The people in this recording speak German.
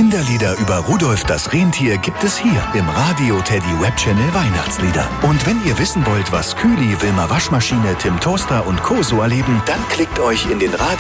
Kinderlieder über Rudolf das Rentier gibt es hier im Radio Teddy Web Channel Weihnachtslieder. Und wenn ihr wissen wollt, was Kühli, Wilma Waschmaschine, Tim Toaster und Co. so erleben, dann klickt euch in den Radio